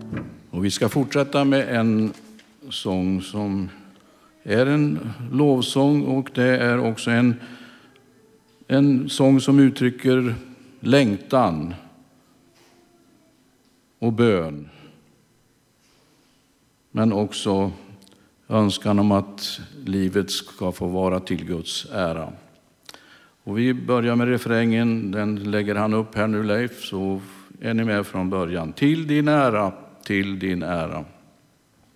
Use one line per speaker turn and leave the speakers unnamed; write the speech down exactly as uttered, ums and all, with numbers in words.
Och vi ska fortsätta med en sång som är en lovsång, och det är också en, en sång som uttrycker längtan och bön. Men också önskan om att livet ska få vara till Guds ära. Och vi börjar med refrängen, den lägger han upp här nu, Leif, så är ni med från början. Till din ära, till din ära.